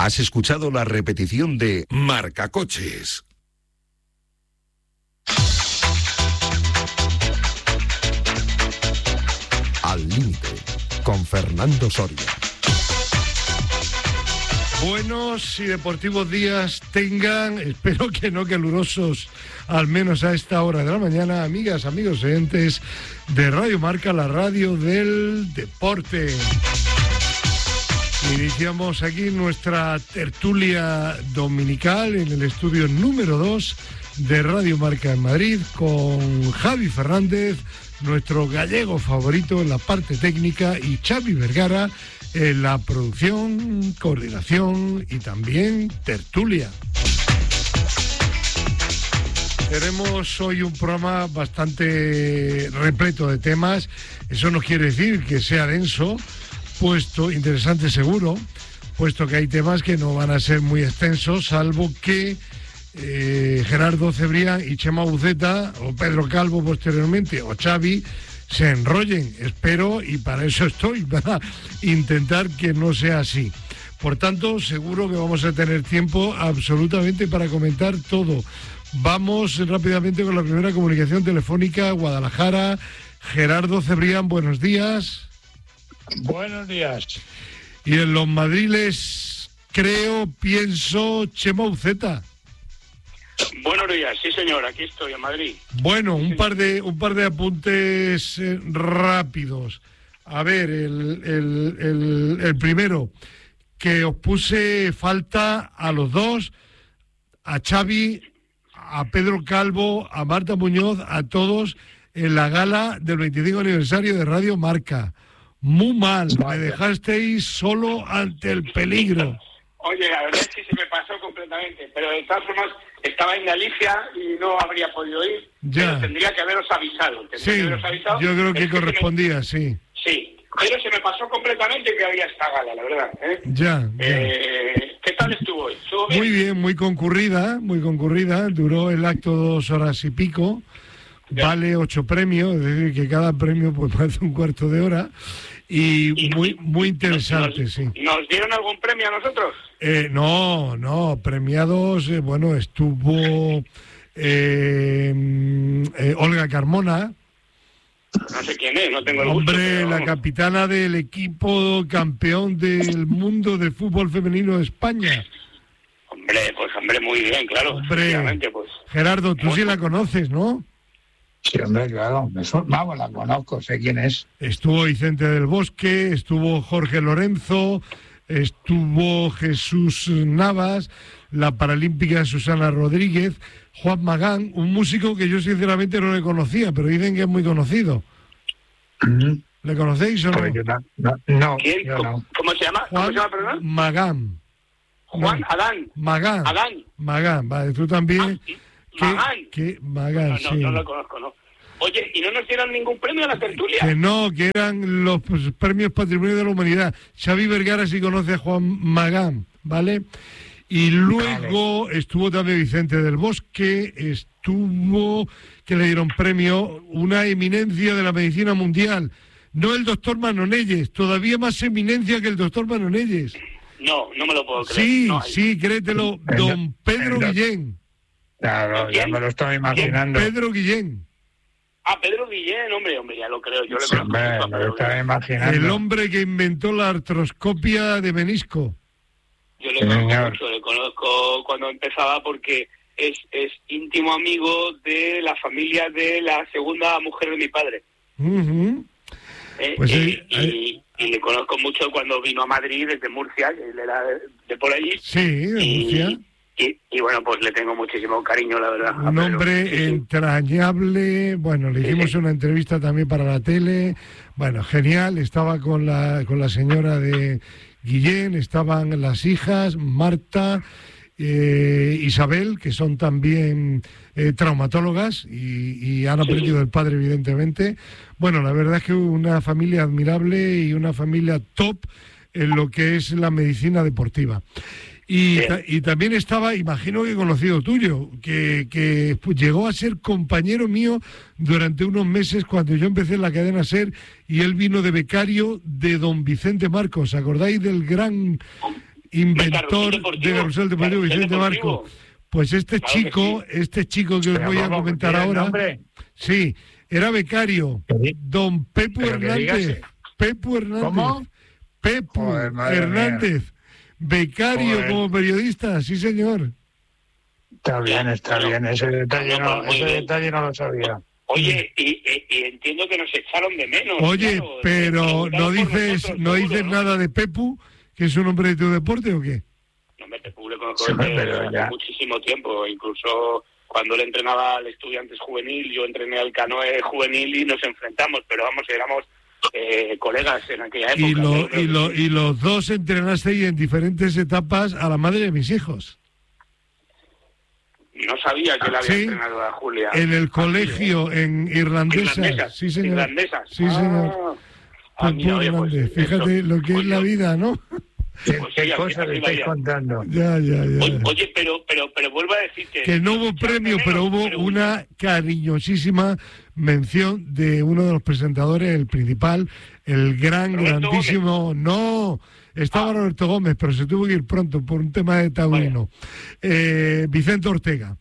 Has escuchado la repetición de Marcacoches. Al límite, con Fernando Soria. Buenos y deportivos días tengan, espero que no calurosos, al menos a esta hora de la mañana, amigas, amigos oyentes de Radio Marca, la radio del deporte. Iniciamos aquí nuestra tertulia dominical en el estudio número 2 de Radio Marca en Madrid con Javi Fernández, nuestro gallego favorito en la parte técnica, y Xavi Vergara en la producción, coordinación y también tertulia. Tenemos hoy un programa bastante repleto de temas. Eso no quiere decir que sea denso, interesante seguro, puesto que hay temas que no van a ser muy extensos, salvo que Gerardo Cebrián y Chema Buceta, o Pedro Calvo posteriormente, o Xavi, se enrollen. Espero, y para eso estoy, para intentar que no sea así. Por tanto, seguro que vamos a tener tiempo absolutamente para comentar todo. Vamos rápidamente con la primera comunicación telefónica. Guadalajara. Gerardo Cebrián, buenos días. Buenos días. Y en los madriles, pienso, Chema Buceta. Buenos días, sí señor, aquí estoy en Madrid. Bueno, un par de apuntes rápidos. A ver, el primero, que os puse falta a los dos, a Xavi, a Pedro Calvo, a Marta Muñoz, a todos en la gala del 25 aniversario de Radio Marca. Muy mal, me dejasteis solo ante el peligro. Oye, la verdad es que se me pasó completamente, pero de todas formas estaba en Galicia y no habría podido ir. Ya. Pero tendría que haberos avisado. Yo creo que correspondía, sí. Sí, pero se me pasó completamente que había esta gala, la verdad. Ya. ¿Qué tal estuvo hoy? ¿Estuvo bien? Muy bien, muy concurrida. Duró el acto 2 horas y pico. Ya. Vale 8 premios, es decir, que cada premio pues hace un cuarto de hora. Y muy interesante, sí. ¿Nos dieron algún premio a nosotros? No, premiados, estuvo Olga Carmona. No sé quién es, no tengo el gusto. Hombre, la capitana del equipo campeón del mundo de fútbol femenino de España. Hombre, muy bien, claro. Hombre, pues. Gerardo, tú sí la conoces, ¿no? Sí, hombre, claro, vamos, la conozco, sé quién es. Estuvo Vicente del Bosque, estuvo Jorge Lorenzo, estuvo Jesús Navas, la paralímpica Susana Rodríguez, Juan Magán, un músico que yo sinceramente no le conocía, pero dicen que es muy conocido. ¿Le conocéis o no? Pues no. ¿Quién? ¿Cómo se llama? Juan ¿Cómo se llama, perdón? Magán. Juan Adán. Magán, vale, tú también. Magán. Magán, sí. No lo conozco, no. Oye, ¿y no nos dieron ningún premio a la tertulia? Que eran los premios Patrimonio de la Humanidad. Xavi Vergara sí conoce a Juan Magán, ¿vale? Y luego estuvo también Vicente del Bosque, que le dieron premio, una eminencia de la medicina mundial. No el doctor Manonelles, todavía más eminencia que el doctor Manonelles. No me lo puedo creer. Sí, créetelo, don Pedro Guillén. Claro, ya me lo estoy imaginando. Don Pedro Guillén. Pedro Guillén, hombre, ya lo creo. Yo le conozco. Me lo estaba imaginando. El hombre que inventó la artroscopia de menisco. Yo le conozco mucho, le conozco cuando empezaba porque es íntimo amigo de la familia de la segunda mujer de mi padre. Uh-huh. Y le conozco mucho cuando vino a Madrid desde Murcia, él era de por allí. Sí, de Murcia. Y bueno, pues le tengo muchísimo cariño, la verdad. Un hombre entrañable. Bueno, le hicimos una entrevista también para la tele. Bueno, genial. Estaba con la señora de Guillén, estaban las hijas, Marta, Isabel, que son también traumatólogas y han aprendido del padre, evidentemente. Bueno, la verdad es que una familia admirable y una familia top en lo que es la medicina deportiva. Y también estaba, imagino que conocido tuyo, que llegó a ser compañero mío durante unos meses cuando yo empecé en la cadena SER y él vino de becario de don Vicente Marcos. ¿Acordáis del gran inventor de Carrusel Deportivo, Vicente Marco. Pues este chico que os voy a comentar ahora, sí, era becario, don Pepu Hernández. Pepu Hernández. ¿Cómo? Pepu Hernández, becario como periodista, sí señor. Está bien, ese detalle no lo sabía. Oye, y entiendo que nos echaron de menos. Oye, claro, pero ¿no dices nada de Pepu, que es un hombre de tu deporte o qué? No me Pepu le conozco hace muchísimo tiempo, incluso cuando él entrenaba al Estudiantes juvenil, yo entrené al Canoe juvenil y nos enfrentamos, pero vamos, éramos colegas en aquella época. Y los dos entrenasteis en diferentes etapas a la madre de mis hijos. No sabía que él había entrenado a Julia. En el colegio, en Irlandesa. Sí, señor. Irlandesa. Sí, señor. Mira, oye, pues, fíjate lo que es la vida, ¿no? ¿Qué cosas le estáis contando? Ya. Oye, pero vuelvo a decir que no hubo premio, pero hubo una cariñosísima mención de uno de los presentadores, el principal, el grandísimo... Gómez. No, estaba Roberto Gómez, pero se tuvo que ir pronto por un tema de taurino. Vicente Ortega.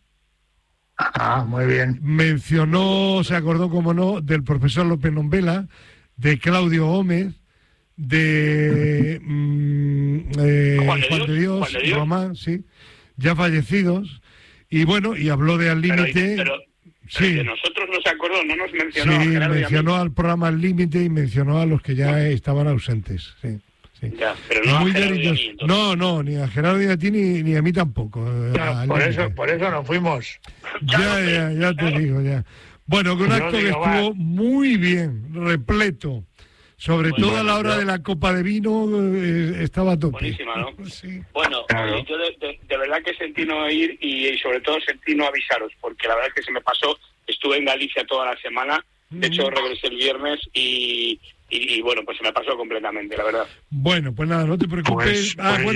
Muy bien. Mencionó, se acordó, como no, del profesor López Nombela, de Claudio Gómez, de Juan de Dios, Román, sí, ya fallecidos, y bueno, y habló de Al Límite. Pero de nosotros no se acordó, no nos mencionó. Sí, mencionó al programa Al Límite y mencionó a los que ya estaban ausentes, sí. Ya, pero no muy a Gerardo no, ni a Gerardo ni a ti ni a mí tampoco. Por eso nos fuimos. Ya te digo, ya. Bueno, que un acto que estuvo muy bien, repleto. Sobre todo a la hora de la copa de vino, estaba a tope. Buenísima, ¿no? Sí. Bueno, yo de verdad que sentí no ir y sobre todo sentí no avisaros, porque la verdad es que se me pasó. Estuve en Galicia toda la semana, de hecho regresé el viernes y bueno, pues se me pasó completamente, la verdad. Bueno, pues nada, no te preocupes.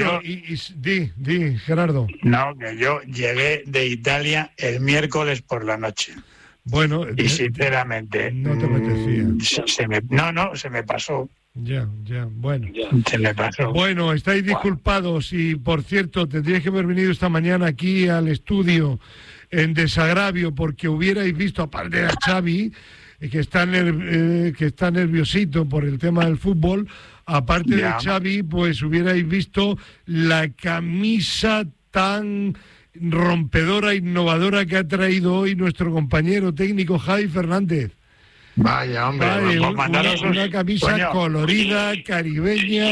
Di, Gerardo. No, que yo llegué de Italia el miércoles por la noche. Bueno, y sinceramente no te apetecía. Se me pasó. Ya, bueno. Se me pasó. Bueno, estáis disculpados y, por cierto, tendríais que haber venido esta mañana aquí al estudio en desagravio, porque hubierais visto, aparte de a Xavi, que está nerviosito por el tema del fútbol, aparte de Xavi, pues hubierais visto la camisa tan rompedora, innovadora que ha traído hoy nuestro compañero técnico Javi Fernández. Vaya, hombre, una camisa colorida, caribeña.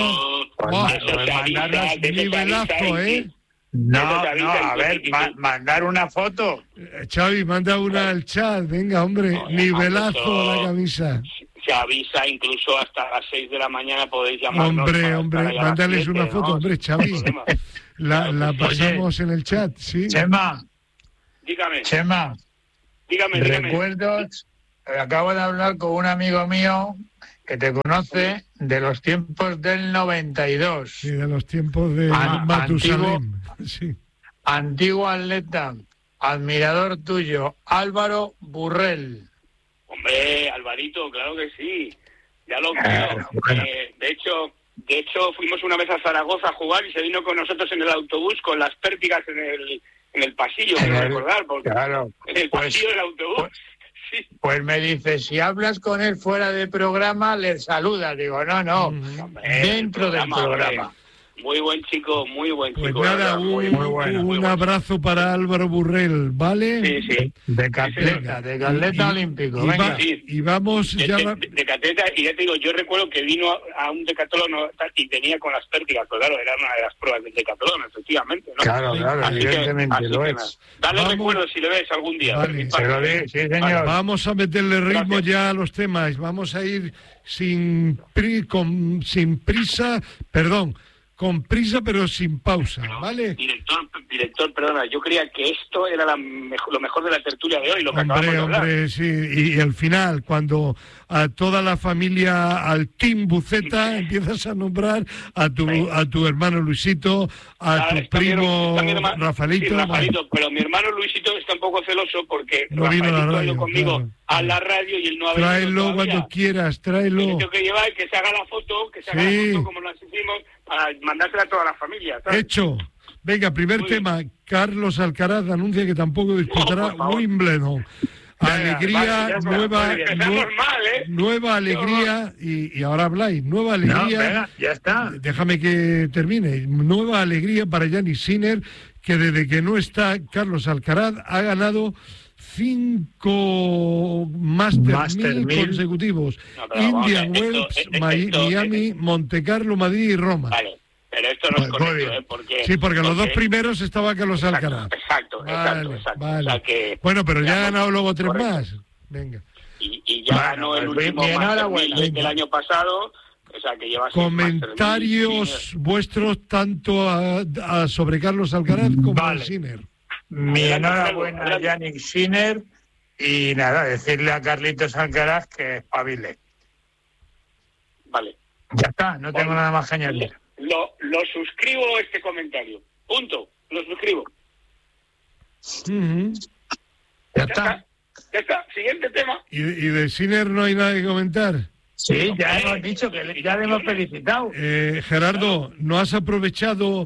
Nivelazo, ¿eh? No, a ver, mandar una foto. Xavi, manda una al chat, venga, hombre, nivelazo la camisa. Se avisa incluso hasta las 6 de la mañana, podéis llamarnos. Hombre, mándales una foto, hombre, Xavi. La pasamos en el chat, sí. Chema. Dígame. Recuerdos, acabo de hablar con un amigo mío que te conoce de los tiempos del 92. Sí, de los tiempos de Matusalem. Sí. Antiguo atleta, admirador tuyo, Álvaro Burrell. Hombre, Alvarito, claro que sí. Ya lo creo. Bueno. De hecho, fuimos una vez a Zaragoza a jugar y se vino con nosotros en el autobús con las pértigas en el pasillo, quiero recordar, porque en el pasillo del autobús. Pues me dice, si hablas con él fuera de programa, le saludas. Digo, no, dentro del programa. Muy buen chico, muy buen chico. Pues nada, un abrazo para Álvaro Burrell, ¿vale? Sí. De atleta olímpico. Venga. Y vamos de atleta, y ya te digo, yo recuerdo que vino a un decatlón y venía con las pértigas, pues claro, era una de las pruebas del decatlón, efectivamente, ¿no? Claro, evidentemente lo es. Dale recuerdo si le ves algún día. Vale. Sí, señor. Vamos a meterle ritmo ya a los temas, vamos a ir con prisa, pero sin pausa, ¿vale? Director, doctor, perdona, yo creía que esto era lo mejor de la tertulia de hoy, lo que acabamos de hablar. Hombre, sí, y al final, cuando a toda la familia, al Team Buceta, empiezas a nombrar a tu hermano Luisito, a tu primo Rafaelito. Sí, Rafaelito, pero mi hermano Luisito está un poco celoso porque no vino a la radio, ha ido conmigo a la radio y él no ha venido. Tráelo cuando quieras, tráelo. Tengo que llevar, que se haga la foto, como las hicimos, para mandársela a toda la familia, ¿sabes? Hecho. Venga, primer tema. Carlos Alcaraz anuncia que tampoco disputará Wimbledon. Alegría, nueva alegría, y ahora habláis, nueva alegría. Venga, ya está. Déjame que termine. Nueva alegría para Jannik Sinner, que desde que no está Carlos Alcaraz ha ganado 5 Master 1000 consecutivos. Indian Wells, Miami, Monte Carlo, Madrid y Roma. Vale. Pero esto no es correcto, porque... Sí, porque los dos primeros estaba Carlos Alcaraz. Exacto. Vale. O sea que, bueno, pero ya ha ganado luego 3 más. Venga. Y ya ganó el último Master 1000 del año pasado, o sea que lleva... Comentarios vuestros tanto sobre Carlos Alcaraz como a Sinner. Mi enhorabuena a Jannik Sinner y nada, decirle a Carlitos Alcaraz que espabile. Vale. Ya está, no tengo nada más que añadir. Lo suscribo este comentario. Punto. Lo suscribo. Ya está. Ya está. Siguiente tema. ¿Y de Sinner no hay nada que comentar? Sí, ya hemos dicho que ya le hemos felicitado. Gerardo, ¿no has aprovechado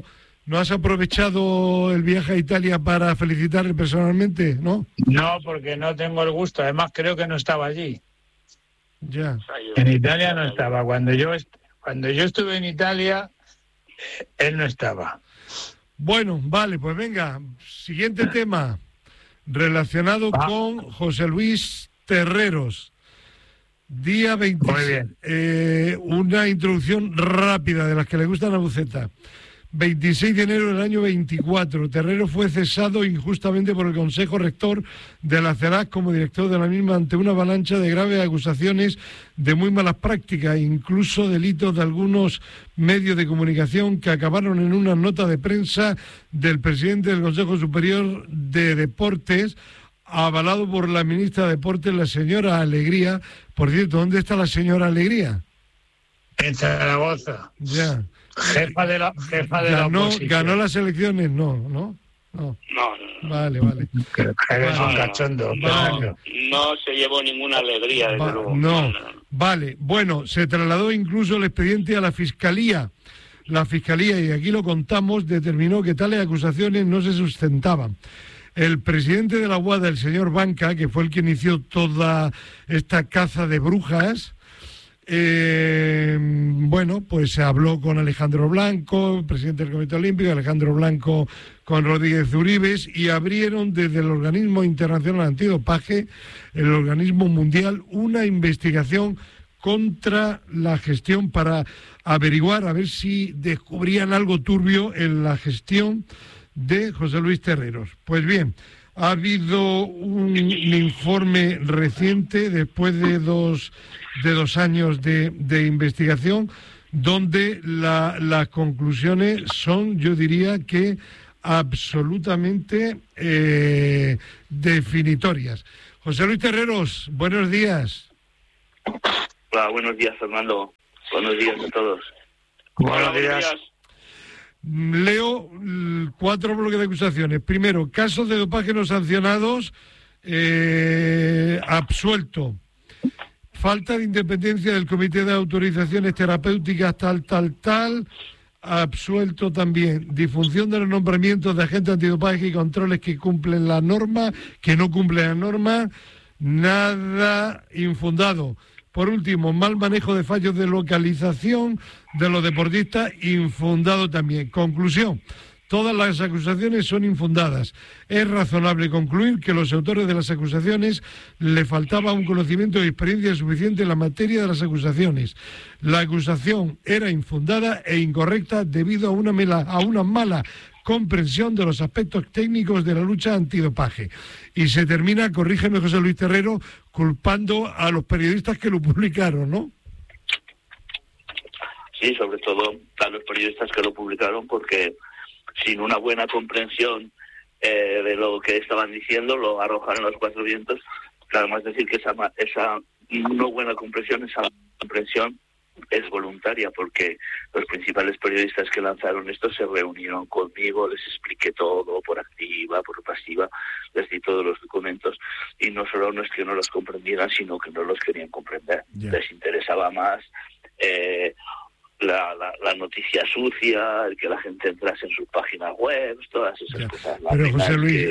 el viaje a Italia para felicitarle personalmente, no? No, porque no tengo el gusto. Además, creo que no estaba allí. Ya. En Italia no estaba. Cuando yo estuve en Italia, él no estaba. Bueno, vale, pues venga. Siguiente tema relacionado con José Luis Terreros. Día 26. Muy bien. Una introducción rápida de las que le gustan a Buceta. 26 de enero del año 24. Terreros fue cesado injustamente por el Consejo Rector de la CELAC como director de la misma ante una avalancha de graves acusaciones de muy malas prácticas, incluso delitos de algunos medios de comunicación que acabaron en una nota de prensa del presidente del Consejo Superior de Deportes, avalado por la ministra de Deportes, la señora Alegría. Por cierto, ¿dónde está la señora Alegría? En Zaragoza. Ya. Jefa de la oposición. ¿Ganó las elecciones? No. Vale. Eres un cachondo. No se llevó ninguna alegría, desde luego. No. Vale. Bueno, se trasladó incluso el expediente a la Fiscalía. La Fiscalía, y aquí lo contamos, determinó que tales acusaciones no se sustentaban. El presidente de la UADA, el señor Banca, que fue el que inició toda esta caza de brujas, bueno, pues se habló con Alejandro Blanco, presidente del Comité Olímpico, Alejandro Blanco con Rodríguez Uribes, y abrieron desde el Organismo Internacional Antidopaje, el organismo mundial, una investigación contra la gestión para averiguar, a ver si descubrían algo turbio en la gestión de José Luis Terreros. Pues bien, ha habido un informe reciente, después de dos años de investigación, donde las conclusiones son, yo diría que absolutamente definitorias. José Luis Terreros, buenos días. Hola, buenos días, Fernando. Buenos días a todos. Buenos días. Leo 4 bloques de acusaciones. Primero, casos de dopaje no sancionados, absuelto. Falta de independencia del Comité de Autorizaciones Terapéuticas, tal, absuelto también. Disfunción de los nombramientos de agentes antidopaje y controles que cumplen la norma, que no cumplen la norma, nada infundado. Por último, mal manejo de fallos de localización de los deportistas, infundado también. Conclusión: todas las acusaciones son infundadas. Es razonable concluir que los autores de las acusaciones le faltaba un conocimiento y experiencia suficiente en la materia de las acusaciones. La acusación era infundada e incorrecta debido a una mala comprensión de los aspectos técnicos de la lucha antidopaje. Y se termina, corrígeme José Luis Terrero, culpando a los periodistas que lo publicaron, ¿no? Sí, sobre todo a los periodistas que lo publicaron, porque sin una buena comprensión de lo que estaban diciendo, lo arrojaron a los cuatro vientos. Además, decir que esa no buena comprensión, esa comprensión es voluntaria, porque los principales periodistas que lanzaron esto se reunieron conmigo, les expliqué todo, por activa, por pasiva, les di todos los documentos, y no solo no es que no los comprendieran, sino que no los querían comprender. Yeah. Les interesaba más la noticia sucia, el que la gente entrase en sus páginas web, todas esas cosas. Pero José Luis,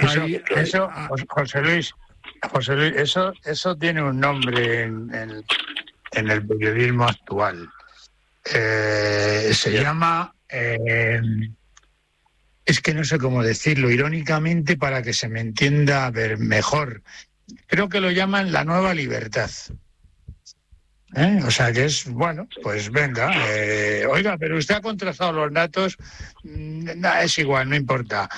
José Luis, eso tiene un nombre en el periodismo actual. Se llama, es que no sé cómo decirlo, irónicamente, para que se me entienda mejor. Creo que lo llaman la nueva libertad. O sea que es, bueno, pues venga, oiga, pero usted ha contrastado los datos, es igual, no importa.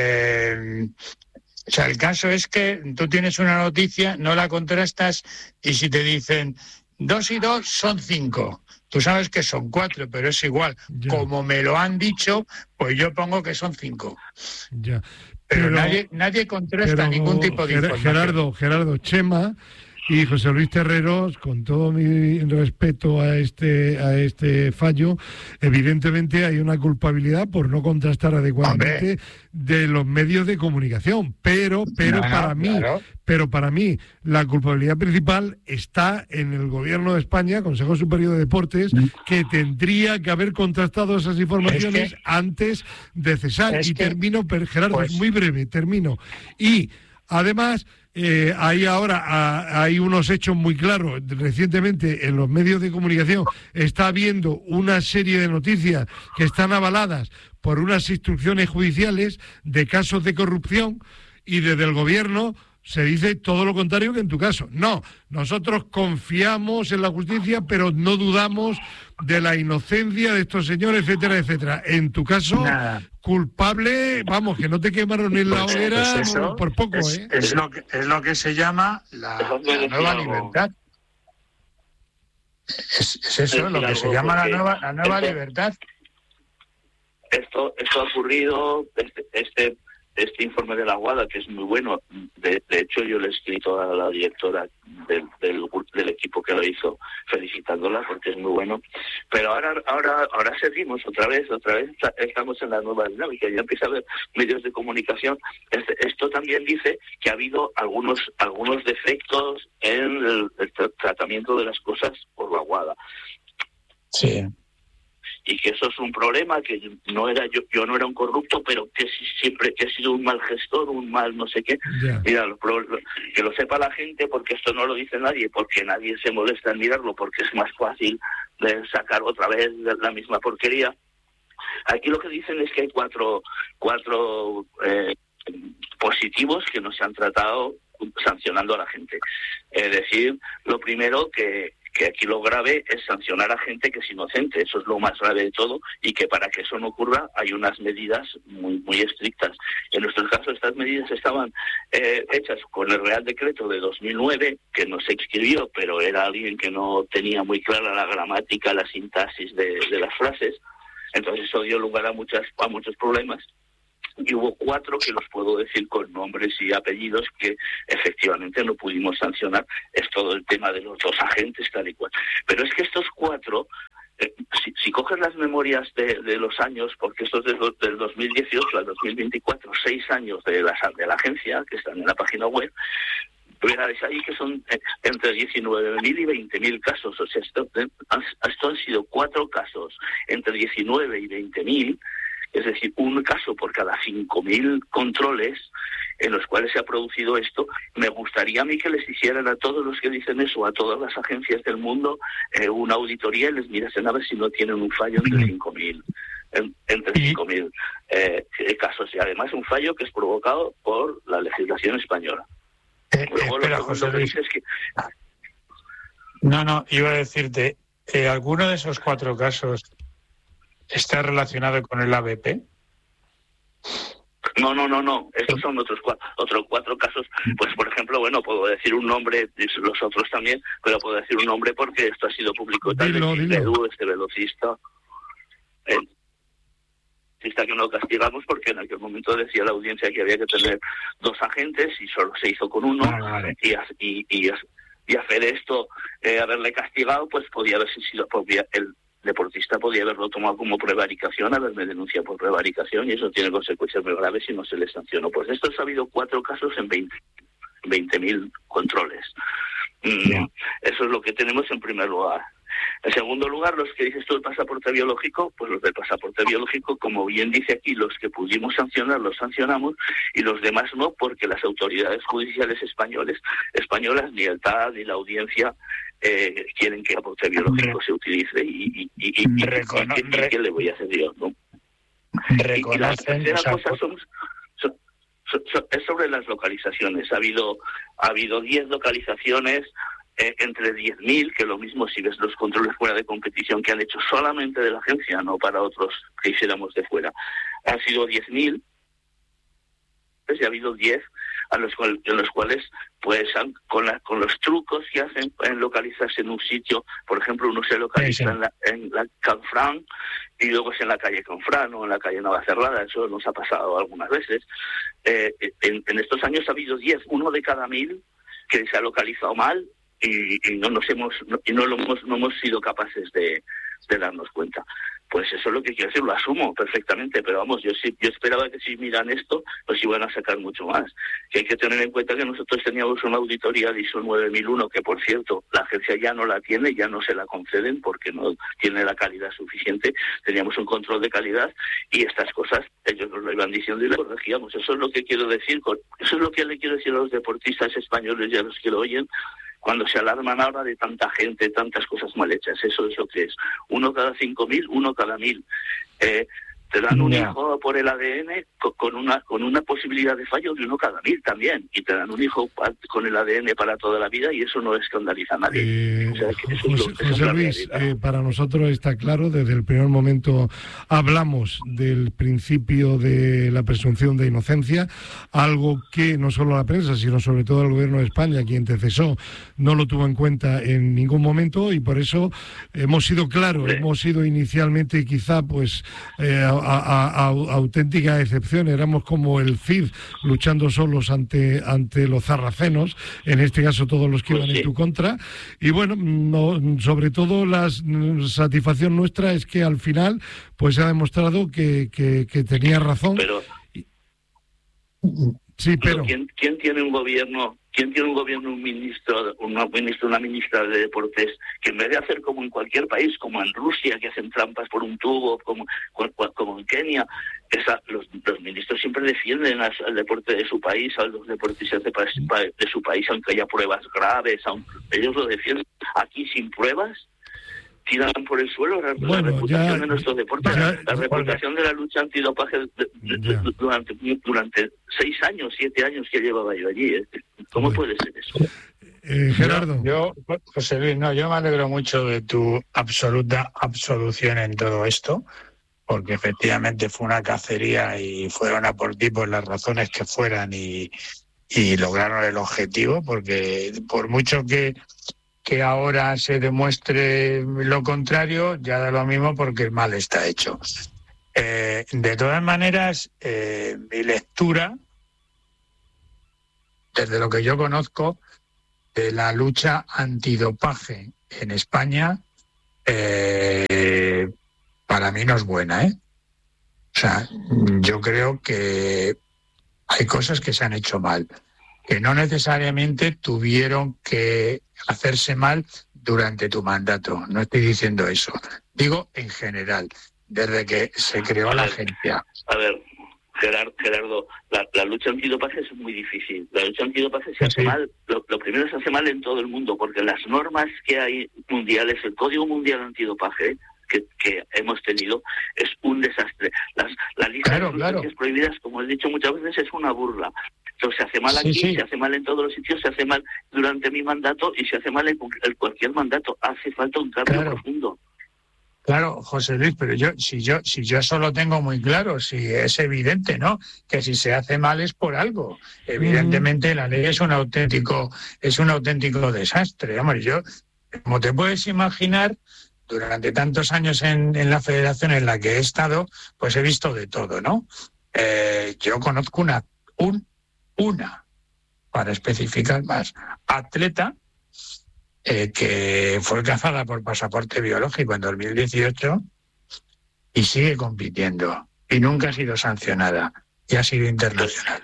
O sea, el caso es que tú tienes una noticia, no la contrastas, y si te dicen 2 y 2 son 5, tú sabes que son 4, pero es igual. Ya. Como me lo han dicho, pues yo pongo que son 5. Ya. Pero nadie contrasta ningún tipo de información. Gerardo, Chema y José Luis Terreros, con todo mi respeto a este fallo, evidentemente hay una culpabilidad por no contrastar adecuadamente de los medios de comunicación, pero para mí la culpabilidad principal está en el Gobierno de España, Consejo Superior de Deportes, que tendría que haber contrastado esas informaciones antes de cesar. Termino, Gerardo, es muy breve, termino. Y además, hay unos hechos muy claros. Recientemente en los medios de comunicación está habiendo una serie de noticias que están avaladas por unas instrucciones judiciales de casos de corrupción, y desde el gobierno se dice todo lo contrario que en tu caso. No, nosotros confiamos en la justicia, pero no dudamos de la inocencia de estos señores, etcétera, etcétera. En tu caso, culpable, vamos, que no te quemaron en la hoguera por poco, ¿eh? Es lo que se llama la nueva libertad. Es eso, lo que se llama la nueva libertad. Esto ha ocurrido, este informe de la Guada, que es muy bueno. De hecho, yo le he escrito a la directora del equipo que lo hizo, felicitándola porque es muy bueno. Pero ahora seguimos otra vez estamos en la nueva dinámica. Ya empieza a haber medios de comunicación. Esto también dice que ha habido algunos defectos en el tratamiento de las cosas por la Guada. Sí. Y que eso es un problema, que no era yo no era un corrupto, pero que siempre que he sido un mal gestor, un mal no sé qué. Yeah. Mira, que lo sepa la gente, porque esto no lo dice nadie, porque nadie se molesta en mirarlo, porque es más fácil de sacar otra vez la misma porquería. Aquí lo que dicen es que hay cuatro positivos que no se han tratado sancionando a la gente. Es decir, lo primero que aquí lo grave es sancionar a gente que es inocente. Eso es lo más grave de todo, y que para que eso no ocurra hay unas medidas muy, muy estrictas. En nuestro caso, estas medidas estaban hechas con el Real Decreto de 2009, que no se escribió, pero era alguien que no tenía muy clara la gramática, la sintaxis de las frases. Entonces eso dio lugar a muchos problemas. Y hubo 4 que los puedo decir con nombres y apellidos que efectivamente no pudimos sancionar. Es todo el tema de los 2 agentes, tal y cual. Pero es que estos 4, si coges las memorias de los años, porque estos del 2018 al 2024, 6 años de la agencia, que están en la página web, verás ahí que son entre 19.000 y 20.000 casos. O sea, esto han sido 4 casos entre 19 y 20.000. Es decir, un caso por cada 5.000 controles en los cuales se ha producido esto. Me gustaría a mí que les hicieran a todos los que dicen eso, a todas las agencias del mundo, una auditoría y les mirasen a ver si no tienen un fallo entre 5.000. Entre 5.000 casos. Y además un fallo que es provocado por la legislación española. Luego, espera, José Luis. No, iba a decirte, ¿alguno de esos 4 casos está relacionado con el ABP? No. Estos son otros 4 casos. Pues, por ejemplo, bueno, puedo decir un nombre, los otros también, pero puedo decir un nombre porque esto ha sido público. Dilo. Este velocista deportista que no castigamos porque en aquel momento decía la audiencia que había que tener 2 agentes y solo se hizo con 1. Vale. Y hacer esto, haberle castigado, pues podía haber sido, el deportista podía haberlo tomado como prevaricación, haberme denunciado por prevaricación, y eso tiene consecuencias muy graves si no se le sancionó. Pues de estos ha habido 4 casos en 20.000 controles. Eso es lo que tenemos en primer lugar. En segundo lugar, los que dices tú del pasaporte biológico, pues los del pasaporte biológico, como bien dice aquí, los que pudimos sancionar los sancionamos y los demás no, porque las autoridades judiciales españolas, ni el TAD ni la audiencia quieren que el pasaporte biológico se utilice y ¿qué le voy a hacer yo? ¿No? Y la tercera cosa es sobre las localizaciones. Ha habido 10 localizaciones entre 10.000, que lo mismo si ves los controles fuera de competición que han hecho solamente de la agencia, no para otros que hiciéramos de fuera. Han sido 10.000, y ha habido 10 en los cuales pues con los trucos que hacen en localizarse en un sitio. Por ejemplo, uno se localiza en la Canfranc y luego es en la calle Canfranc o en la calle Navacerrada. Eso nos ha pasado algunas veces. En estos años ha habido 10, uno de cada 1.000 que se ha localizado mal y no hemos sido capaces de darnos cuenta. Pues eso es lo que quiero decir, lo asumo perfectamente, pero vamos, yo esperaba que si miran esto, pues iban a sacar mucho más. Que hay que tener en cuenta que nosotros teníamos una auditoría de ISO 9001, que por cierto, la agencia ya no la tiene, ya no se la conceden porque no tiene la calidad suficiente. Teníamos un control de calidad y estas cosas ellos nos lo iban diciendo y lo corregíamos. Eso es lo que quiero decir, eso es lo que le quiero decir a los deportistas españoles y a los que lo oyen, cuando se alarman ahora de tanta gente, tantas cosas mal hechas. Eso es lo que es. 1 cada 5.000, 1 cada 1.000. Te dan un hijo por el ADN con una posibilidad de fallo de 1 cada 1.000 también. Y te dan un hijo con el ADN para toda la vida y eso no escandaliza a nadie. José Luis, para nosotros está claro, desde el primer momento hablamos del principio de la presunción de inocencia, algo que no solo la prensa, sino sobre todo el Gobierno de España, quien te cesó, no lo tuvo en cuenta en ningún momento, y por eso hemos sido claros, hemos sido inicialmente quizá pues auténtica excepción, éramos como el Cid luchando solos ante los sarracenos, en este caso todos los que iban en tu contra, y bueno, sobre todo la satisfacción nuestra es que al final pues se ha demostrado que tenía razón. Pero ¿quién tiene un gobierno? ¿Quién tiene un gobierno, un ministro, una ministra de Deportes, que en vez de hacer como en cualquier país, como en Rusia, que hacen trampas por un tubo, como en Kenia, los ministros siempre defienden al deporte de su país, a los deportistas de su país, aunque haya pruebas graves, ellos lo defienden. Aquí sin pruebas tiran por el suelo la reputación de nuestros deportes, la reputación de la lucha antidopaje durante 6 años, 7 años que llevaba yo allí. ¿Cómo puede ser eso? Gerardo. Yo, José Luis, yo me alegro mucho de tu absoluta absolución en todo esto, porque efectivamente fue una cacería y fueron a por ti por las razones que fueran y lograron el objetivo, porque por mucho que ahora se demuestre lo contrario, ya da lo mismo porque el mal está hecho. De todas maneras, mi lectura, desde lo que yo conozco, de la lucha antidopaje en España, para mí no es buena, O sea, yo creo que hay cosas que se han hecho mal, que no necesariamente tuvieron que hacerse mal durante tu mandato. No estoy diciendo eso. Digo en general, desde que se creó la agencia. A ver, Gerardo, la lucha antidopaje es muy difícil. La lucha antidopaje se hace mal. Lo primero se hace mal en todo el mundo, porque las normas que hay mundiales, el Código Mundial Antidopaje, que hemos tenido, es un desastre. La lista de sustancias prohibidas, como he dicho muchas veces, es una burla. Entonces, se hace mal aquí, se hace mal en todos los sitios, se hace mal durante mi mandato y se hace mal en cualquier mandato. Hace falta un cambio profundo. Claro, José Luis, pero si yo eso lo tengo muy claro, si es evidente, ¿no? Que si se hace mal es por algo. Evidentemente la ley es un auténtico desastre. Hombre, yo, como te puedes imaginar, durante tantos años en la federación en la que he estado, pues he visto de todo, ¿no? Yo conozco una, para especificar más, atleta que fue cazada por pasaporte biológico en 2018 y sigue compitiendo y nunca ha sido sancionada y ha sido internacional.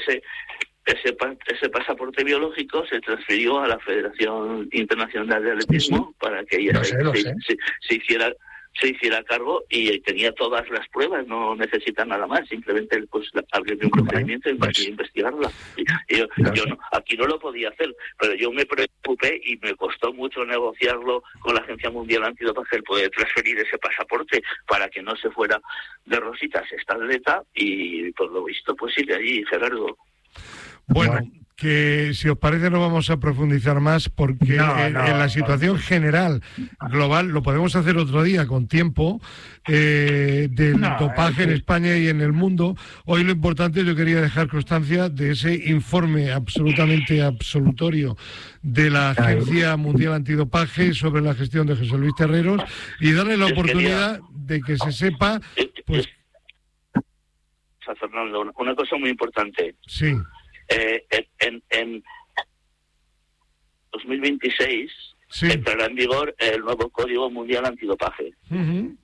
Ese pasaporte biológico se transfirió a la Federación Internacional de Atletismo para que ella se hiciera cargo, y tenía todas las pruebas, no necesita nada más, simplemente pues abrir un procedimiento y investigarla. Yo aquí no lo podía hacer, pero yo me preocupé y me costó mucho negociarlo con la Agencia Mundial Antidopaje, el poder transferir ese pasaporte para que no se fuera de rositas esta atleta, y por lo visto pues sigue allí, Gerardo. Bueno, que si os parece no vamos a profundizar más porque en la situación general, global, lo podemos hacer otro día con tiempo, del dopaje en España y en el mundo. Hoy lo importante, yo quería dejar constancia de ese informe absolutamente absolutorio de la Agencia Mundial Antidopaje sobre la gestión de José Luis Terreros y darle la oportunidad de que se sepa, pues... Fernando, una cosa muy importante. Sí. En 2026 entrará en vigor el nuevo Código Mundial Antidopaje. Uh-huh.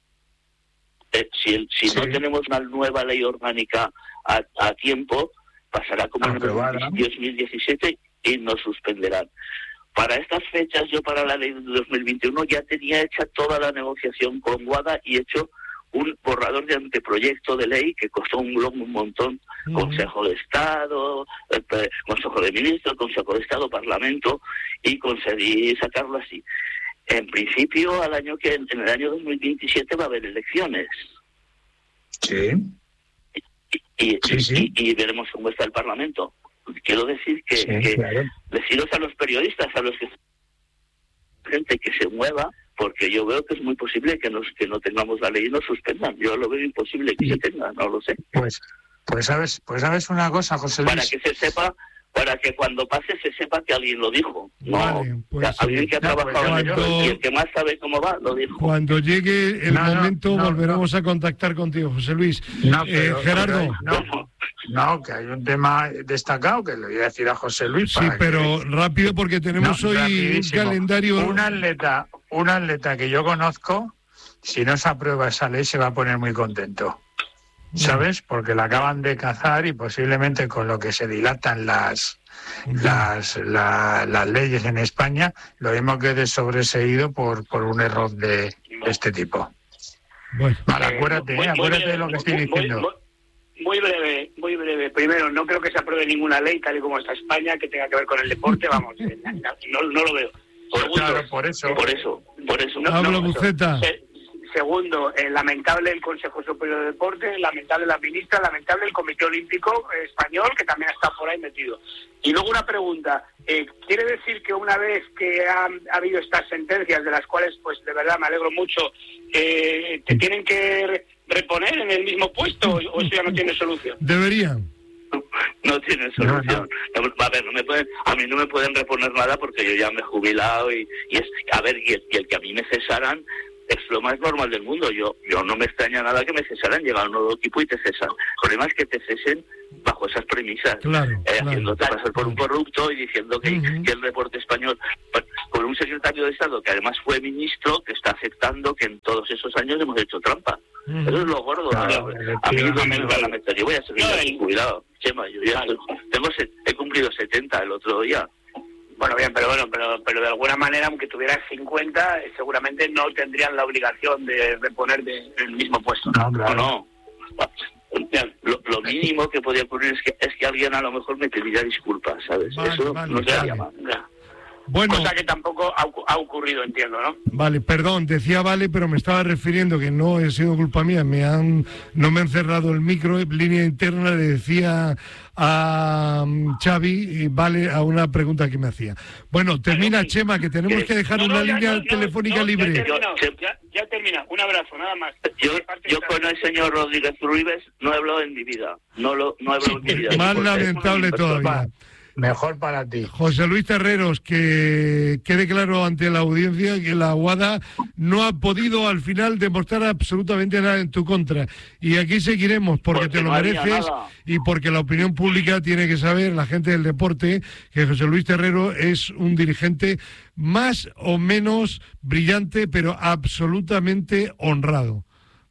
Si no tenemos una nueva ley orgánica a tiempo, pasará como en el 2017 y nos suspenderán. Para estas fechas, yo para la ley de 2021 ya tenía hecha toda la negociación con WADA y hecho un borrador de anteproyecto de ley que costó un montón. Consejo de Estado, Consejo de Ministros, Consejo de Estado, Parlamento, y conseguí sacarlo así. En principio, en el año 2027 va a haber elecciones. Sí. Y veremos cómo está el Parlamento. Quiero decir que claro, deciros a los periodistas, a los que gente que se mueva, porque yo veo que es muy posible que no tengamos la ley y nos suspendan. Yo lo veo imposible que se tenga, no lo sé. Pues sabes una cosa, José Luis. Para que se sepa, para que cuando pase se sepa que alguien lo dijo. Vale, pues alguien que ha trabajado en eso y el que más sabe cómo va, lo dijo. Cuando llegue el momento volveremos a contactar contigo, José Luis. Gerardo. Que hay un tema destacado que le voy a decir a José Luis. Sí, pero rápido porque tenemos hoy un calendario. Un atleta que yo conozco, si no se aprueba esa ley se va a poner muy contento. ¿Sabes? Porque la acaban de cazar y posiblemente con lo que se dilatan las leyes en España, lo mismo quede sobreseído por un error de este tipo. Bueno. Vale, acuérdate de lo que estoy diciendo. Muy breve. Primero, no creo que se apruebe ninguna ley tal y como está España que tenga que ver con el deporte, vamos, no lo veo. Claro, por eso. Habla Buceta. Segundo, lamentable el Consejo Superior de Deportes, lamentable la ministra, lamentable el Comité Olímpico Español, que también está por ahí metido. Y luego una pregunta, ¿quiere decir que una vez que ha habido estas sentencias, de las cuales pues de verdad me alegro mucho, te tienen que reponer en el mismo puesto o eso ya no tiene solución? Deberían. No tiene solución. No. A ver, a mí no me pueden reponer nada porque yo ya me he jubilado y el que a mí me cesaran es lo más normal del mundo. Yo no me extraña nada que me cesaran, llega un nuevo equipo y te cesan. El problema es que te cesen bajo esas premisas, haciéndote pasar por un corrupto y diciendo que el deporte español, con un secretario de Estado que además fue ministro, que está aceptando que en todos esos años hemos hecho trampa. Eso es lo gordo. A mí no me van a meter. Yo voy a seguir aquí, cuidado, Chema. Yo ya he cumplido 70 el otro día. Bueno, bien, pero de alguna manera, aunque tuvieras 50, seguramente no tendrían la obligación de reponer del mismo puesto. No. Lo mínimo que podría ocurrir es que alguien a lo mejor me pediría disculpas, ¿sabes? Eso no sería mal. Bueno, cosa que tampoco ha ocurrido, entiendo, ¿no? Vale, perdón, decía pero me estaba refiriendo que no ha sido culpa mía, no me han cerrado el micro, en línea interna le decía a Xavi, a una pregunta que me hacía. Bueno, termina, Chema, que tenemos que dejar una línea telefónica libre. Ya termina, un abrazo, nada más. Yo con el señor Rodríguez Ruibes no he hablado en mi vida, no he hablado en mi vida. Más lamentable todavía. Mejor para ti. José Luis Terreros, que quede claro ante la audiencia que la UADA no ha podido al final demostrar absolutamente nada en tu contra. Y aquí seguiremos porque te lo mereces y porque la opinión pública tiene que saber, la gente del deporte, que José Luis Terreros es un dirigente más o menos brillante, pero absolutamente honrado.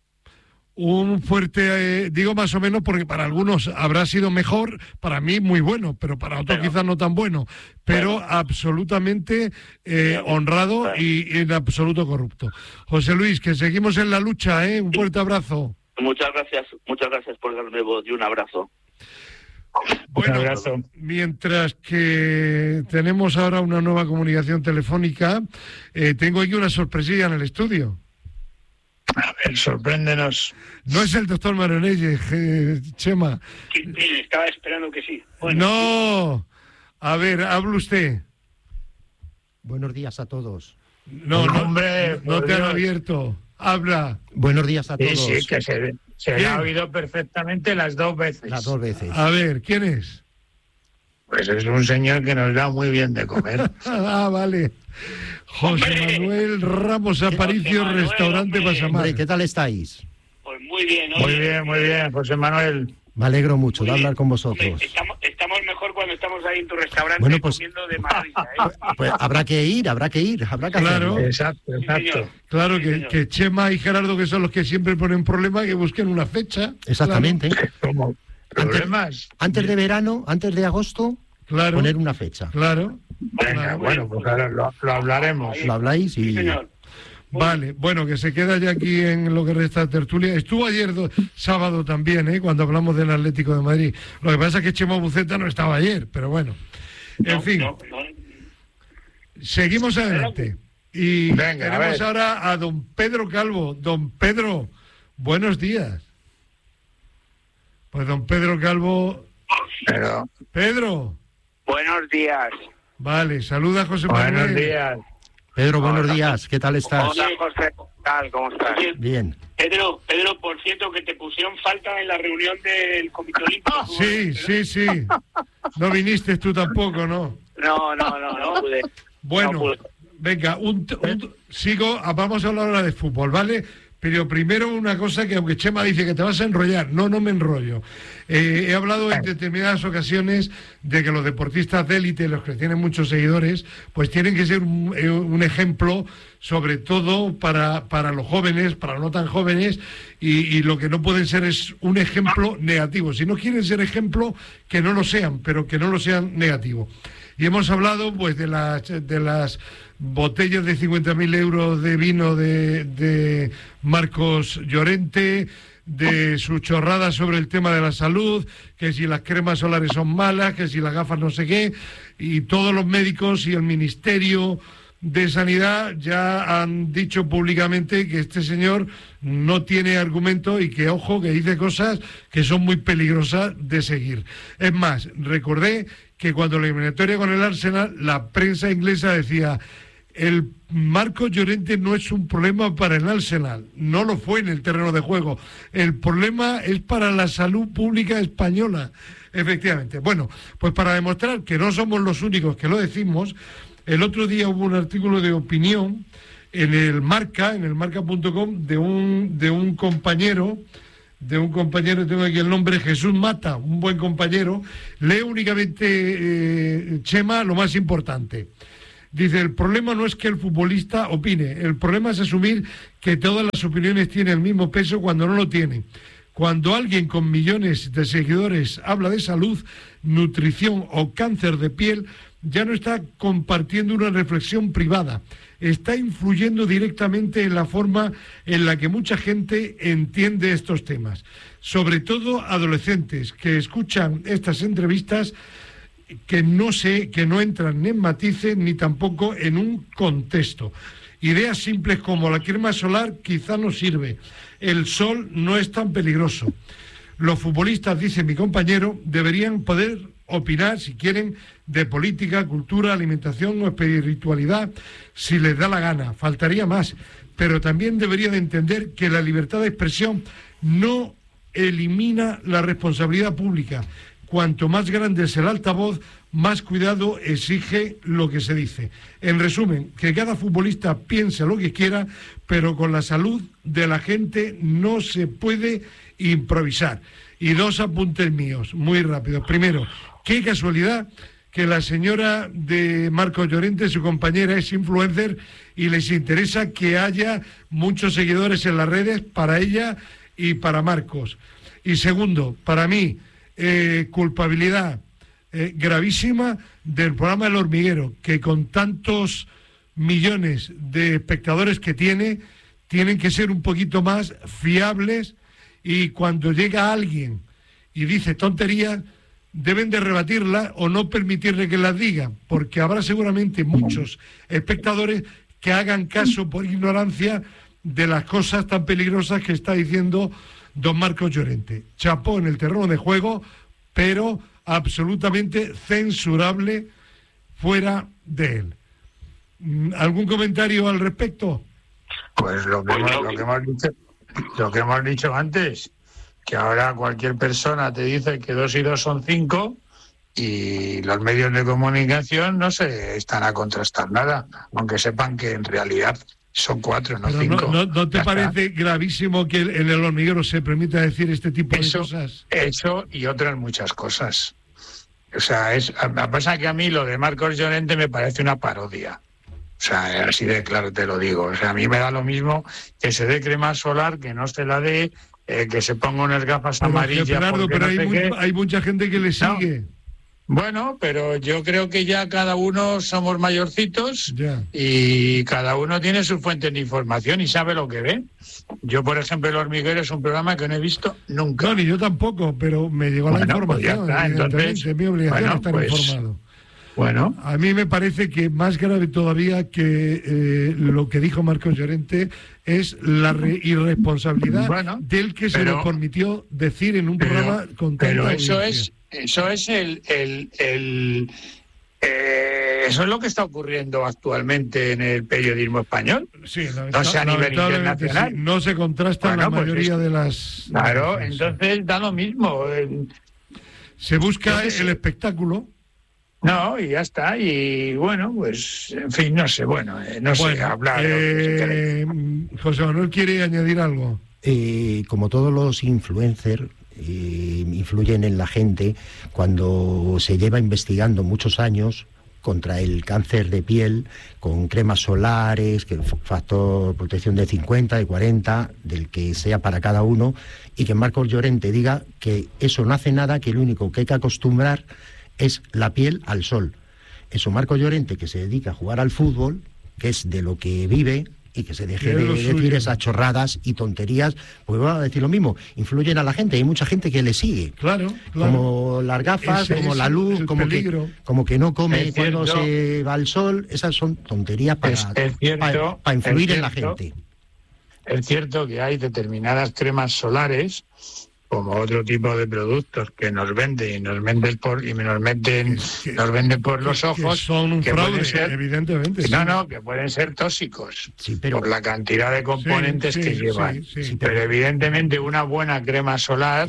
Un fuerte, digo más o menos porque para algunos habrá sido mejor, para mí muy bueno, pero para otros quizás no tan bueno, pero absolutamente honrado y en absoluto corrupto. José Luis, que seguimos en la lucha, un fuerte abrazo. Muchas gracias por darme voz y un abrazo. Bueno, un abrazo. Mientras que tenemos ahora una nueva comunicación telefónica, tengo aquí una sorpresilla en el estudio. A ver, sorpréndenos. No es el doctor Maronelles, Chema. Sí, estaba esperando que sí. Bueno, no, a ver, hable usted. Buenos días a todos. No, hombre, no te han Dios. abierto. Habla. Buenos días a todos. Sí, que se le ha oído perfectamente las 2 veces. Las 2 veces. A ver, ¿quién es? Pues es un señor que nos da muy bien de comer. Vale. José Manuel Ramos Aparicio, José Manuel, restaurante hombre. Pasamar. Hombre, ¿qué tal estáis? pues muy bien. Muy bien, José Manuel. Me alegro mucho de Muy bien. hablar con vosotros. Hombre, estamos mejor cuando estamos ahí en tu restaurante Bueno, pues- comiendo de maravilla, ¿eh? Pues habrá que ir, Claro. hacerlo. Exacto. señor. Claro, Sí, que, señor. que Chema y Gerardo, que son los que siempre ponen problemas, que busquen una fecha. Exactamente. Como problemas. Antes de verano, antes de agosto, Claro, poner una fecha. claro. Venga, Claro. bueno, pues ahora lo hablaremos. Lo habláis Sí, y... señor. Vale, bueno, que se queda ya aquí en lo que resta de tertulia. Estuvo ayer sábado también, cuando hablamos del Atlético de Madrid. Lo que pasa es que Chema Buceta no estaba ayer, pero bueno. En No, fin, no. seguimos adelante. Y Venga, a tenemos ver. ahora a don Pedro Calvo. Don Pedro, buenos días. Pues don Pedro Calvo... Pero, Pedro, Buenos días. vale, saluda a José buenos Manuel. días. Pedro, buenos días. ¿Qué tal estás? Hola, José. ¿Qué tal? ¿Cómo estás? Oye, Bien. Pedro, por cierto, que te pusieron falta en la reunión del Comité Olímpico. Sí. No viniste tú tampoco, ¿no? No pude. Bueno, No pude. venga, sigo, vamos a hablar ahora de fútbol, ¿vale? Pero primero una cosa que aunque Chema dice que te vas a enrollar, no me enrollo. He hablado en determinadas ocasiones de que los deportistas de élite, los que tienen muchos seguidores, pues tienen que ser un ejemplo, sobre todo para los jóvenes, para los no tan jóvenes, y lo que no pueden ser es un ejemplo negativo. Si no quieren ser ejemplo, que no lo sean, pero que no lo sean negativo. Y hemos hablado pues de las botellas de 50.000 euros de vino de Marcos Llorente, de su chorrada sobre el tema de la salud, que si las cremas solares son malas, que si las gafas no sé qué, y todos los médicos y el Ministerio de Sanidad ya han dicho públicamente que este señor no tiene argumento y que, ojo, que dice cosas que son muy peligrosas de seguir. Es más, recordé que cuando la eliminatoria con el Arsenal, la prensa inglesa decía: el Marcos Llorente no es un problema para el Arsenal, no lo fue en el terreno de juego, el problema es para la salud pública española. Efectivamente. Bueno, pues para demostrar que no somos los únicos que lo decimos, el otro día hubo un artículo de opinión en el marca.com de un compañero, tengo aquí el nombre, Jesús Mata, un buen compañero. Leo únicamente, Chema, lo más importante. Dice: el problema no es que el futbolista opine, el problema es asumir que todas las opiniones tienen el mismo peso cuando no lo tienen. Cuando alguien con millones de seguidores habla de salud, nutrición o cáncer de piel, ya no está compartiendo una reflexión privada, está influyendo directamente en la forma en la que mucha gente entiende estos temas, sobre todo adolescentes que escuchan estas entrevistas, que no entran ni en matices ni tampoco en un contexto. Ideas simples como la crema solar quizá no sirve, el sol no es tan peligroso. Los futbolistas, dice mi compañero, deberían poder opinar, si quieren, de política, cultura, alimentación o espiritualidad, si les da la gana, faltaría más, pero también deberían entender que la libertad de expresión no elimina la responsabilidad pública. cuanto más grande es el altavoz, más cuidado exige lo que se dice. En resumen, que cada futbolista piense lo que quiera, pero con la salud de la gente no se puede improvisar. Y 2 apuntes míos, muy rápidos. Primero, qué casualidad que la señora de Marcos Llorente, su compañera, es influencer y les interesa que haya muchos seguidores en las redes para ella y para Marcos. Y segundo, para mí, culpabilidad gravísima del programa El Hormiguero, que con tantos millones de espectadores que tienen que ser un poquito más fiables, y cuando llega alguien y dice tonterías, deben de rebatirla o no permitirle que las diga, porque habrá seguramente muchos espectadores que hagan caso por ignorancia de las cosas tan peligrosas que está diciendo don Marcos Llorente. Chapó en el terreno de juego, pero absolutamente censurable fuera de él. ¿Algún comentario al respecto? Pues lo que hemos dicho antes, que ahora cualquier persona te dice que 2 y 2 son 5 y los medios de comunicación no se están a contrastar nada, aunque sepan que en realidad son 4, no 5. ¿No te parece gravísimo que en El Hormiguero se permita decir este tipo de cosas? Eso y otras muchas cosas. O sea, pasa que a mí lo de Marcos Llorente me parece una parodia. O sea, así de claro te lo digo. O sea, a mí me da lo mismo que se dé crema solar, que no se la dé, que se ponga unas gafas amarillas. Gerardo, pero hay mucha gente que le sigue. Bueno, pero yo creo que ya cada uno somos mayorcitos y cada uno tiene sus fuentes de información y sabe lo que ve. Yo, por ejemplo, El Hormiguero es un programa que no he visto nunca. No, ni yo tampoco, pero me llegó la información. Pues entonces, es mi obligación estar informado. Bueno. A mí me parece que más grave todavía que lo que dijo Marcos Llorente es la irresponsabilidad del que se le permitió decir en un programa con tanta audiencia. Eso es eso es lo que está ocurriendo actualmente en el periodismo español. Sí, no sé, a nivel internacional. Sí, no se contrasta la mayoría de las... Claro, entonces da lo mismo. Se busca el espectáculo. No, y ya está. Y bueno, pues, en fin, no sé, hablar. José Manuel quiere añadir algo. Como todos los influencers, influyen en la gente, cuando se lleva investigando muchos años contra el cáncer de piel, con cremas solares, que el factor protección de 50, de 40, del que sea para cada uno, y que Marcos Llorente diga que eso no hace nada, que lo único que hay que acostumbrar es la piel al sol. Eso, Marcos Llorente, que se dedica a jugar al fútbol, que es de lo que vive, y que se deje de decir esas chorradas y tonterías, pues van a decir lo mismo, influyen a la gente, hay mucha gente que le sigue. Claro. Como las gafas, como la luz, como que no come cuando se va al sol, esas son tonterías para influir en la gente. Es cierto que hay determinadas cremas solares, como otro tipo de productos que nos venden y nos venden por los ojos, que son un fraude, evidentemente. Que pueden ser tóxicos, pero por la cantidad de componentes que llevan. Pero evidentemente una buena crema solar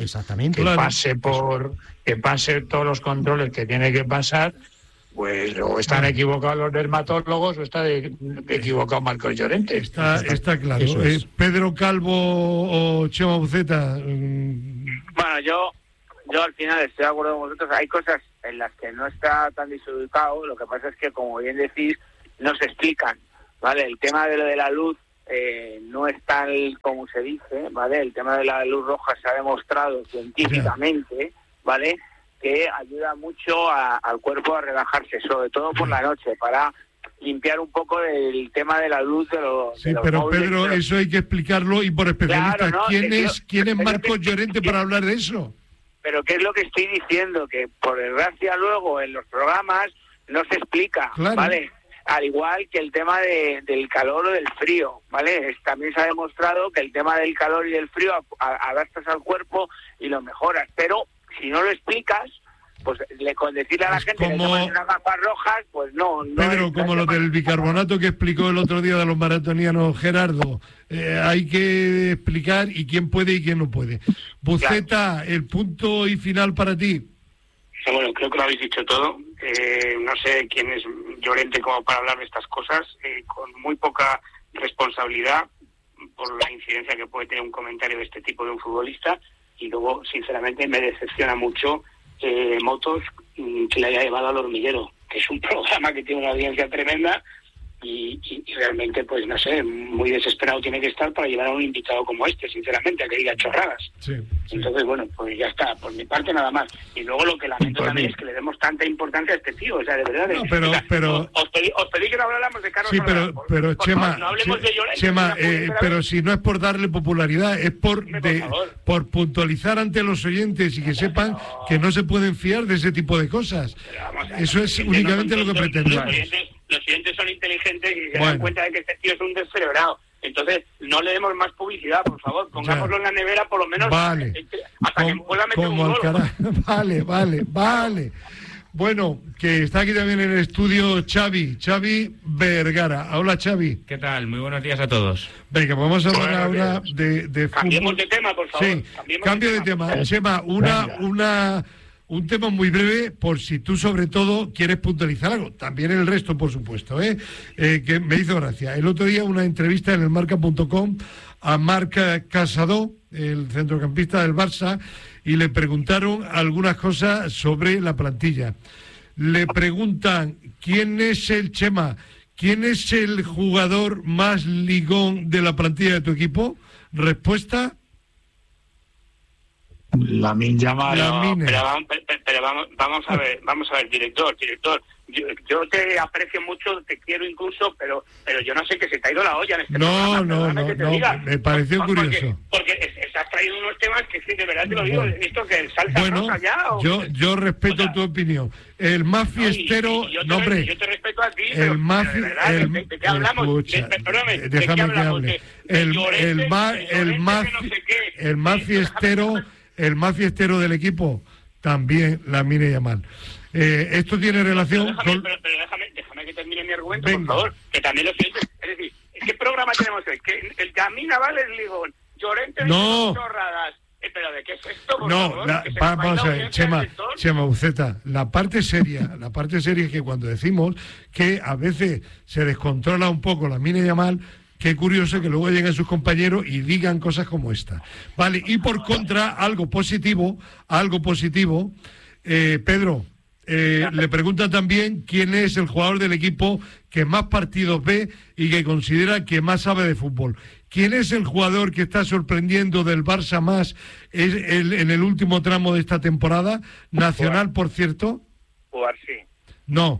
que pase todos los controles que tiene que pasar, pues o están equivocados los dermatólogos o está equivocado Marcos Llorente. Está claro. Pedro Calvo o Chema Buceta. Bueno, yo al final estoy de acuerdo con vosotros. Hay cosas en las que no está tan desubicado. Lo que pasa es que, como bien decís, no se explican, ¿vale? El tema de lo de la luz no es tal como se dice, ¿vale? El tema de la luz roja se ha demostrado científicamente, ¿vale?, que ayuda mucho al cuerpo a relajarse, sobre todo por la noche, para limpiar un poco el tema de la luz de los pero móviles. Pedro, eso hay que explicarlo y por especialistas. Claro, ¿Quién es Marcos Llorente para hablar de eso? Pero ¿qué es lo que estoy diciendo? Que por desgracia luego en los programas no se explica, ¿vale? Al igual que el tema del calor o del frío, ¿vale? También se ha demostrado que el tema del calor y del frío adaptas al cuerpo y lo mejoras, pero si no lo explicas, pues con decirle a la gente que tomen unas gafas rojas, pues no. Pedro, como lo del bicarbonato que explicó el otro día de los maratonianos Gerardo, hay que explicar y quién puede y quién no puede. Buceta, el punto y final para ti. Bueno, creo que lo habéis dicho todo. No sé quién es Llorente como para hablar de estas cosas, con muy poca responsabilidad por la incidencia que puede tener un comentario de este tipo de un futbolista, y luego, sinceramente, me decepciona mucho Motos que le haya llevado al Hormiguero, que es un programa que tiene una audiencia tremenda y realmente, pues no sé, muy desesperado tiene que estar para llevar a un invitado como este, sinceramente, a que diga chorradas. Sí. Entonces, bueno, pues ya está, por mi parte nada más. Y luego lo que lamento también es que le demos tanta importancia a este tío, o sea, de verdad. No, pero os pedí que no habláramos de Carlos. Sí, Salvador, pero por Chema, favor, no hablemos de Llorente, Chema, pero vez. si no es por darle popularidad, es por puntualizar ante los oyentes y que sepan que no se pueden fiar de ese tipo de cosas. Eso es únicamente lo que pretendemos. Los oyentes son inteligentes y se dan cuenta de que este tío es un descerebrado. Entonces, no le demos más publicidad, por favor. Pongámoslo en la nevera, por lo menos, hasta que pueda meter un gol. Vale. Bueno, que está aquí también en el estudio Xavi Vergara. Hola, Xavi. ¿Qué tal? Muy buenos días a todos. Venga, vamos a hablar ahora de fútbol. Cambiemos de tema, por favor. Sí, cambio de tema. Chema, un tema muy breve, por si tú sobre todo quieres puntualizar algo. También el resto, por supuesto, que me hizo gracia. El otro día una entrevista en el marca.com a Marc Casado, el centrocampista del Barça, y le preguntaron algunas cosas sobre la plantilla. Le preguntan, ¿quién es el jugador más ligón de la plantilla de tu equipo? Respuesta... Lamine Yamal. Pero vamos a ver, director. Yo te aprecio mucho, te quiero incluso, pero yo no sé, que se te ha ido la olla en este programa. No, me pareció curioso. Porque has traído unos temas que sí, de verdad te lo digo, esto que salsa rosa ya. Yo respeto tu opinión. El más fiestero, yo te respeto a ti, el más ¿de qué hablamos? Déjame que hable. El más fiestero del equipo, también Lamine Yamal. Esto tiene relación con... Pero déjame que termine mi argumento, por favor, que también lo siento. Es decir, ¿qué programa tenemos hoy? Que el Lamine Yamal es ligón, Llorente no chorradas. ¿Pero de qué es esto, por no, favor? Vamos a ver, Chema Uceta, la parte seria es que cuando decimos que a veces se descontrola un poco Lamine Yamal, qué curioso que luego lleguen sus compañeros y digan cosas como esta. Vale, y por contra, algo positivo, Pedro, le pregunta también quién es el jugador del equipo que más partidos ve y que considera que más sabe de fútbol. ¿Quién es el jugador que está sorprendiendo del Barça más en el último tramo de esta temporada? Nacional, por cierto. Cubarsí. No.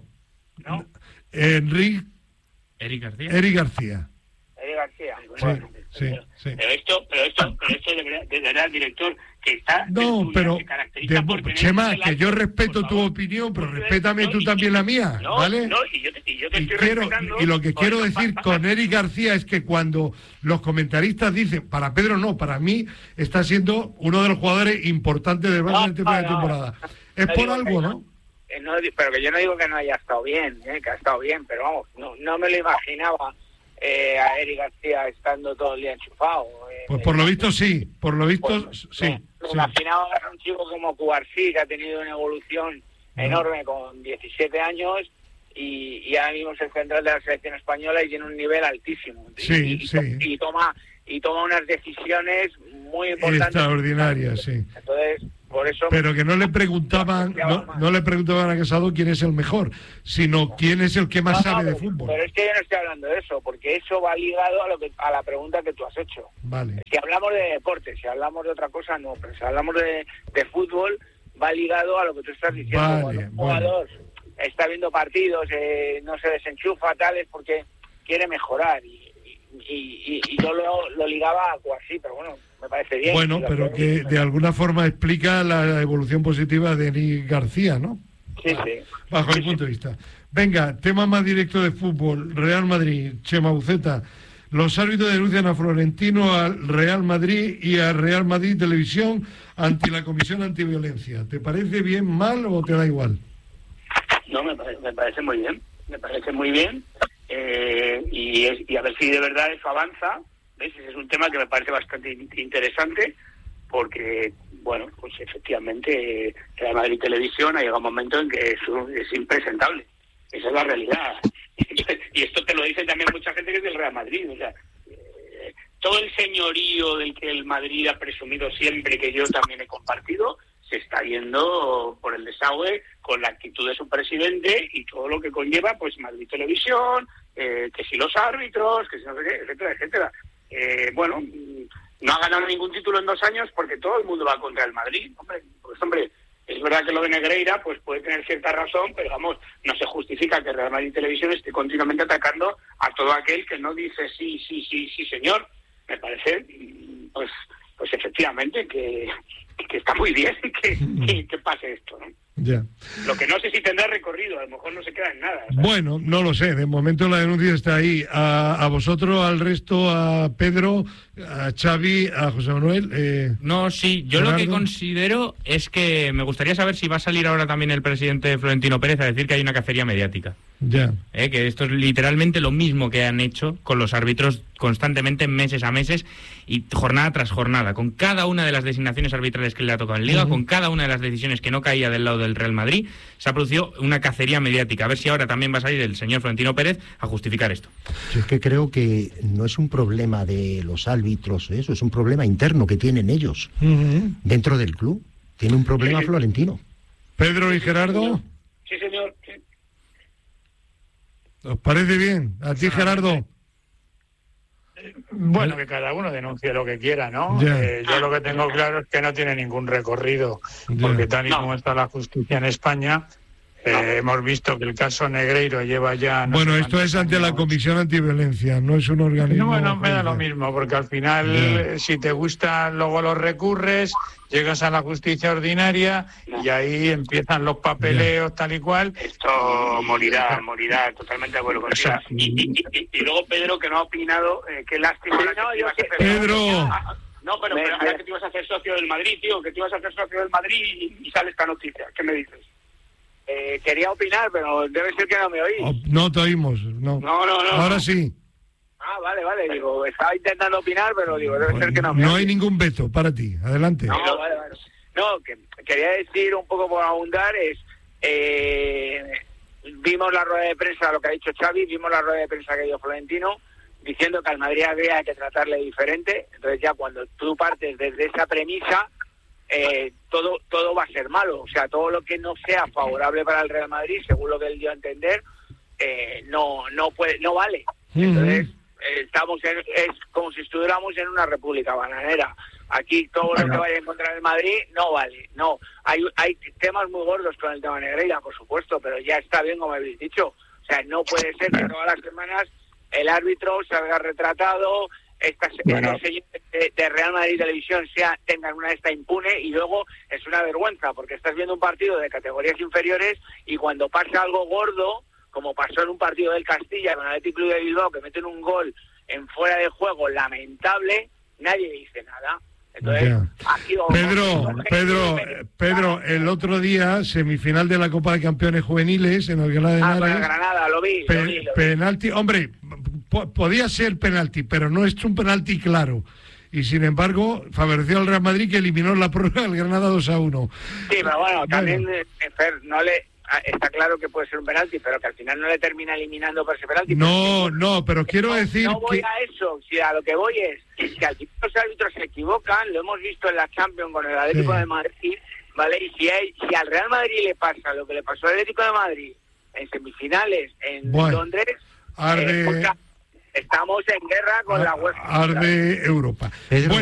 Eric García. Eric García. Bueno, Sí. Pero esto de verdad, director, que está... No, pero, Chema, que yo respeto tu opinión, pero respétame tú también la mía, ¿vale? No, y yo te estoy respetando... Y lo que quiero decir con Eric García es que cuando los comentaristas dicen, para Pedro no, para mí está siendo uno de los jugadores importantes del Barça en esta primera temporada. Es por algo, ¿no? Pero que yo no digo que no haya estado bien, que ha estado bien, pero vamos, no me lo imaginaba a Eric García estando todo el día enchufado. Pues por lo visto sí, sí. Me imaginaba a un chico como Cubarsí, que ha tenido una evolución enorme con 17 años y ahora mismo es el central de la selección española y tiene un nivel altísimo. Y toma unas decisiones muy importantes. Extraordinarias, sí. Entonces, por eso... Pero que no le preguntaban a Casado quién es el mejor, sino quién es el que más sabe de fútbol. Pero es que yo no estoy hablando de eso, porque eso va ligado a la pregunta que tú has hecho. Vale. Si hablamos de deporte, si hablamos de otra cosa, no, pero si hablamos de fútbol, va ligado a lo que tú estás diciendo. Vale, cuando un jugador está viendo partidos, no se desenchufa, tal, es porque quiere mejorar. Y yo lo ligaba a Cubarsí, pero bueno, me parece bien. Bueno, pero que de alguna forma explica la evolución positiva de Eric García, ¿no? Sí. Bajo mi punto de vista. Venga, tema más directo de fútbol. Real Madrid, Chema Uceta. Los árbitros denuncian a Florentino, al Real Madrid y a Real Madrid Televisión ante la Comisión Antiviolencia. ¿Te parece bien, mal o te da igual? No, me parece muy bien. Y a ver si de verdad eso avanza. ¿Ves? Ese es un tema que me parece bastante interesante, porque bueno, pues efectivamente Real Madrid Televisión ha llegado un momento en que eso es impresentable. Esa es la realidad. Y esto te lo dice también mucha gente que es del Real Madrid. O sea, todo el señorío del que el Madrid ha presumido siempre, que yo también he compartido, se está yendo por el desagüe con la actitud de su presidente y todo lo que conlleva, pues Madrid Televisión, que si los árbitros, que si no sé qué, etcétera, etcétera. Bueno, no ha ganado ningún título en 2 años porque todo el mundo va contra el Madrid. Hombre, es verdad que lo de Negreira pues puede tener cierta razón, pero vamos, no se justifica que Real Madrid Televisión esté continuamente atacando a todo aquel que no dice sí, señor. Me parece, pues efectivamente que está muy bien que pase esto, ¿no? Ya. Lo que no sé si tendrá recorrido, a lo mejor no se queda en nada, ¿sabes? Bueno, no lo sé, de momento la denuncia está ahí. A vosotros, al resto, a Pedro, a Xavi, a José Manuel. No, sí, yo Gerardo. lo que considero es que me gustaría saber si va a salir ahora también el presidente Florentino Pérez a decir que hay una cacería mediática. Ya. Que esto es literalmente lo mismo que han hecho con los árbitros constantemente, meses a meses y jornada tras jornada, con cada una de las designaciones arbitrales que le ha tocado en Liga, con cada una de las decisiones que no caía del lado del Real Madrid, se ha producido una cacería mediática. A ver si ahora también va a salir el señor Florentino Pérez a justificar esto. Yo es que creo que no es un problema de los árbitros, eso es un problema interno que tienen ellos dentro del club. Tiene un problema Florentino. Pedro y Gerardo, Sí, señor. Sí. ¿os parece bien? ¿A ti, Gerardo? Bueno, que cada uno denuncie lo que quiera, ¿no? Ya. Yo lo que tengo claro es que no tiene ningún recorrido, Ya. porque tal y como está la justicia en España, hemos visto que el caso Negreiro lleva ya... no Bueno, sé esto cuántos es ante la años. Comisión Antiviolencia, no es un organismo... No, bueno, me da lo mismo, porque al final, si te gusta, luego los recurres, llegas a la justicia ordinaria y ahí empiezan los papeleos tal y cual. Esto morirá, totalmente de acuerdo contigo. O sea, y luego Pedro, que no ha opinado, qué lástima. Sí, no, yo sé. Pedro. No, pero ahora que te ibas a hacer socio del Madrid, tío, que te ibas a hacer socio del Madrid y sale esta noticia. ¿Qué me dices? Quería opinar, pero debe ser que no me oís. No te oímos, no. No. Ahora sí. Ah, vale, digo, estaba intentando opinar, pero digo, debe ser que no me No oís. hay ningún veto para ti, adelante. No, vale. No, que quería decir un poco por abundar es... vimos la rueda de prensa, lo que ha dicho Xavi, vimos la rueda de prensa que dio Florentino, diciendo que al Madrid había que tratarle diferente. Entonces ya cuando tú partes desde esa premisa, todo va a ser malo. O sea, todo lo que no sea favorable para el Real Madrid, según lo que él dio a entender, no vale. Entonces es como si estuviéramos en una república bananera. Aquí todo lo que vaya en contra del Madrid no vale. No, hay temas muy gordos con el tema Negreira, por supuesto, pero ya está bien, como habéis dicho. O sea, no puede ser que todas las semanas el árbitro salga retratado, estos señores de Real Madrid Televisión tengan una esta impune, y luego es una vergüenza porque estás viendo un partido de categorías inferiores y cuando pasa algo gordo, como pasó en un partido del Castilla con el Athletic Club de Bilbao, que meten un gol en fuera de juego lamentable, nadie dice nada. Entonces, aquí Pedro, el otro día, semifinal de la Copa de Campeones Juveniles en el Granada de para Henares, Granada, lo vi. penalti, hombre, podía ser penalti, pero no es un penalti claro. Y sin embargo, favoreció al Real Madrid, que eliminó la prórroga del Granada 2-1. Sí, pero bueno, también Fer, está claro que puede ser un penalti, pero que al final no le termina eliminando por ese penalti. No, pero quiero decir no voy que... a eso, si a lo que voy es que al final los árbitros se equivocan, lo hemos visto en la Champions con el Atlético de Madrid, ¿vale? Y si al Real Madrid le pasa lo que le pasó al Atlético de Madrid en semifinales en Londres, estamos en guerra con la UEFA. Arde Europa. Pedro,